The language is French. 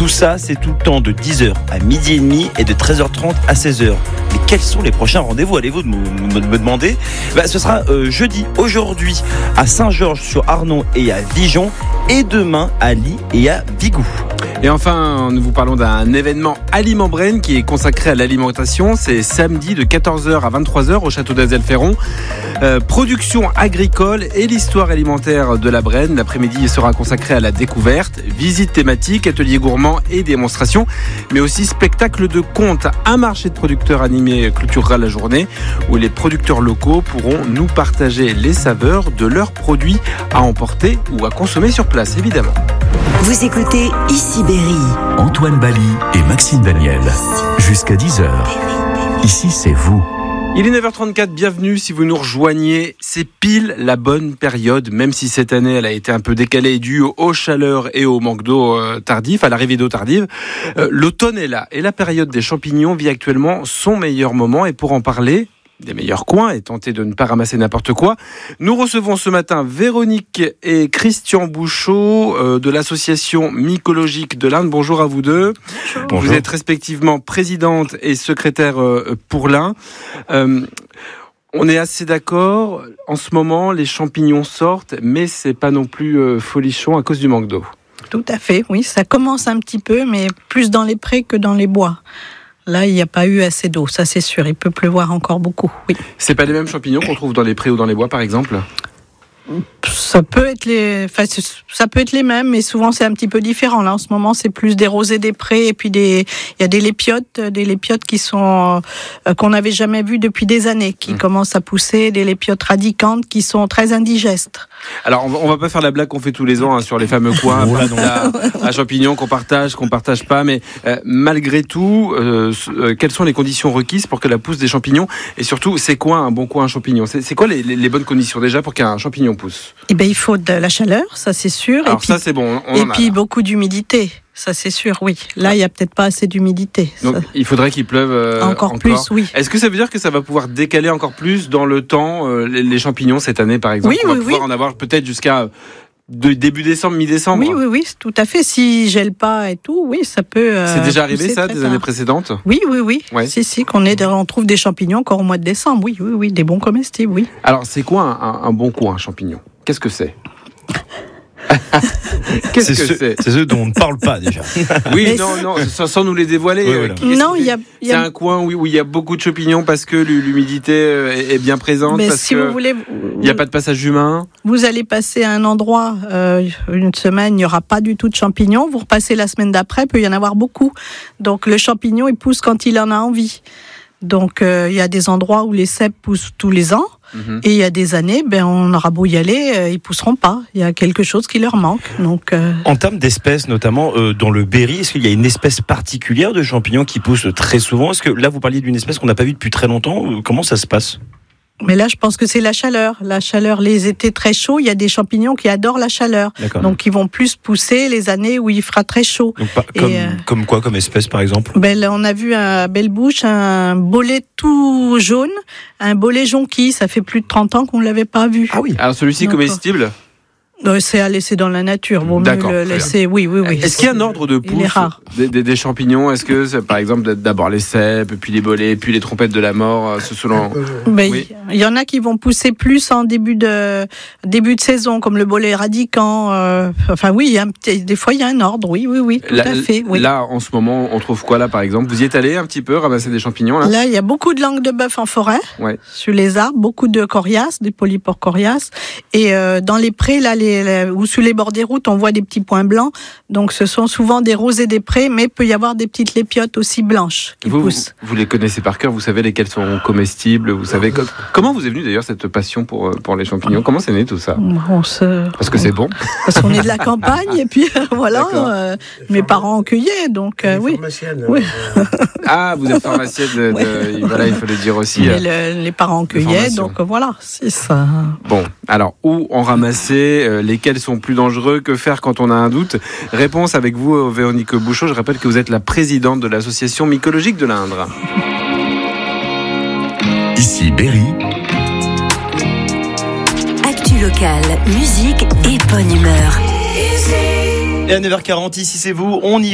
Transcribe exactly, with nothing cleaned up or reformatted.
Tout ça, c'est tout le temps de dix heures à midi et demi et de treize heures trente à seize heures. Mais quels sont les prochains rendez-vous? Allez-vous me, me, me demander? Bah, ce sera euh, jeudi, aujourd'hui, à Saint-Georges-sur-Arnon et à Vijon, et demain à Lille et à Vigoux. Et enfin, nous vous parlons d'un événement Aliment Brain qui est consacré à l'alimentation. C'est samedi de quatorze heures à vingt-trois heures au château d'Azel-Ferron. Euh, production agricole et l'histoire alimentaire de la Brenne. L'après-midi sera consacré à la découverte, visite thématique, atelier gourmand et démonstration, mais aussi spectacle de contes. Un marché de producteurs animé clôturera la journée où les producteurs locaux pourront nous partager les saveurs de leurs produits à emporter ou à consommer sur place, évidemment. Vous écoutez Ici Berry. Antoine Bali et Maxime Daniel. Jusqu'à dix heures. Ici, c'est vous. Il est neuf heures trente-quatre, bienvenue si vous nous rejoignez. C'est pile la bonne période, même si cette année elle a été un peu décalée due aux chaleurs et au manque d'eau euh, tardif, à l'arrivée d'eau tardive. Euh, l'automne est là et la période des champignons vit actuellement son meilleur moment. Et pour en parler des meilleurs coins et tenter de ne pas ramasser n'importe quoi, nous recevons ce matin Véronique et Christian Bouchot euh, de l'association mycologique de l'Indre. Bonjour à vous deux. Bonjour. Vous êtes respectivement présidente et secrétaire euh, pour l'Ain. Euh, on est assez d'accord, en ce moment les champignons sortent, mais c'est pas non plus euh, folichon à cause du manque d'eau. Tout à fait, oui, ça commence un petit peu, mais plus dans les prés que dans les bois. Là, il n'y a pas eu assez d'eau, ça c'est sûr. Il peut pleuvoir encore beaucoup, oui. C'est pas les mêmes champignons qu'on trouve dans les prés ou dans les bois, par exemple ? Ça peut être les, enfin, ça peut être les mêmes, mais souvent c'est un petit peu différent. Là, en ce moment, c'est plus des rosés des prés et puis des, il y a des lépiotes, des lépiotes qui sont euh, qu'on n'avait jamais vues depuis des années, qui mmh. commencent à pousser, des lépiotes radicantes qui sont très indigestes. Alors, on va, on va pas faire la blague qu'on fait tous les ans hein, sur les fameux coins à, à champignons qu'on partage, qu'on partage pas, mais euh, malgré tout, euh, euh, quelles sont les conditions requises pour que la pousse des champignons, et surtout, c'est quoi un bon coin à champignon ? C'est, c'est quoi les, les, les bonnes conditions déjà pour qu'un champignon pousse ? Eh ben, il faut de la chaleur, ça c'est sûr. Alors et puis, ça c'est bon. On et en a, puis là. beaucoup d'humidité, ça c'est sûr, oui. Là, il y a peut-être pas assez d'humidité. Donc ça... il faudrait qu'il pleuve euh, encore, encore plus, oui. Est-ce que ça veut dire que ça va pouvoir décaler encore plus dans le temps euh, les, les champignons cette année par exemple ? Oui, On va oui, pouvoir oui. en avoir peut-être jusqu'à de début décembre, mi-décembre. Oui, oui, oui, tout à fait. Si gèle pas et tout, oui, ça peut. Euh, c'est déjà arrivé ça, des tard. années précédentes ? Oui, oui, oui. Ouais. Si, si, qu'on est, on trouve des champignons encore au mois de décembre. Oui, oui, oui, des bons comestibles, oui. Alors, c'est quoi un, un, un bon coin, un champignon ? Qu'est-ce que c'est ? Qu'est-ce c'est que ceux, c'est C'est ceux dont on ne parle pas déjà. Oui, Mais non, non, sans, sans nous les dévoiler. Oui, euh, voilà. Non, il y a, y a... C'est un coin où, où il y a beaucoup de champignons parce que l'humidité est, est bien présente. Mais parce si que vous voulez, il n'y a pas de passage humain. Vous allez passer à un endroit euh, une semaine, il n'y aura pas du tout de champignons. Vous repassez la semaine d'après, il peut y en avoir beaucoup. Donc le champignon, il pousse quand il en a envie. Donc euh, il y a des endroits où les cèpes poussent tous les ans. Mmh. Et il y a des années, ben, on aura beau y aller, euh, ils ne pousseront pas. Il y a quelque chose qui leur manque. Donc, euh... En termes d'espèces, notamment euh, dans le Berry, est-ce qu'il y a une espèce particulière de champignon qui pousse très souvent ? Est-ce que là, vous parliez d'une espèce qu'on n'a pas vue depuis très longtemps ? Comment ça se passe ? Mais là, je pense que c'est la chaleur. La chaleur, les étés très chauds, il y a des champignons qui adorent la chaleur. D'accord. Donc, ils vont plus pousser les années où il fera très chaud. Donc, pas, comme, Et, euh, comme quoi, comme espèce, par exemple ? Ben, là, on a vu à Belle-Bouche un bolet tout jaune, un bolet jonquille. Ça fait plus de trente ans qu'on ne l'avait pas vu. Ah oui. Alors, celui-ci Donc, comestible ? C'est à laisser dans la nature. Vaut D'accord, mieux le laisser. Oui, oui, oui. Est-ce qu'il y a un ordre de pousse des, des, des champignons ? Est-ce que, c'est, par exemple, d'abord les cèpes, puis les bolets, puis les trompettes de la mort, ce selon... Ben, oui. Il y en a qui vont pousser plus en début de début de saison, comme le bolet radicant. Euh, enfin, oui, il y a un petit, des fois il y a un ordre. Oui, oui, oui, tout là, à fait. Oui. Là, en ce moment, on trouve quoi là, par exemple ? Vous y êtes allé un petit peu ramasser des champignons là ? Là, il y a beaucoup de langue de bœuf en forêt, ouais. sur les arbres, beaucoup de coriaces, des polypores coriaces, et euh, dans les prés là, les, les, ou sur les bords des routes, on voit des petits points blancs. Donc, ce sont souvent des rosés des prés, mais il peut y avoir des petites lépiotes aussi blanches qui vous, poussent. Vous, vous les connaissez par cœur, vous savez lesquels sont comestibles, vous savez co- comment vous est venue d'ailleurs cette passion pour pour les champignons ? Comment c'est né tout ça ? On se... Parce que c'est bon. Parce qu'on est de la campagne et puis voilà, euh, mes parents en cueillaient, donc euh, oui. oui. Ah, vous êtes pharmacienne, de, de, ouais. Voilà, il faut le dire aussi. Mais le, les parents en cueillaient, donc voilà, c'est ça. Bon, alors où en ramasser, euh, lesquels sont plus dangereux, que faire quand on a un doute ? Réponse avec vous, Véronique Bouchot. Je rappelle que vous êtes la présidente de l'association mycologique de l'Indre. Ici Berry. Actu locale, musique et bonne humeur. Et à neuf heures quarante, ici c'est vous, on y